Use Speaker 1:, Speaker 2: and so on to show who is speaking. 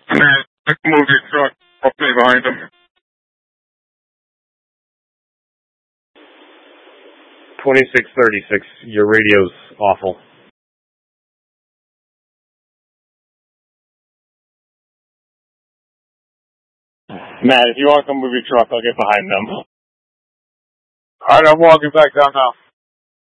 Speaker 1: Man, move your truck. I'll stay behind him.
Speaker 2: 2636, your radio's awful.
Speaker 1: Matt, if you want to come move your truck, I'll get behind them.
Speaker 3: Alright, I'm walking back down now.